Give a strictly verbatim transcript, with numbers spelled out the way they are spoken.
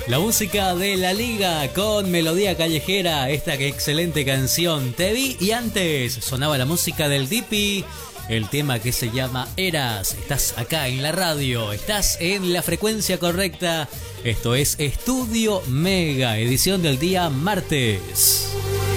La música de La Liga con Melodía Callejera, esta que excelente canción, Te vi, y antes sonaba la música del Dipi, el tema que se llama Eras. Estás acá en la radio, estás en la frecuencia correcta. Esto es Estudio Mega, edición del día martes.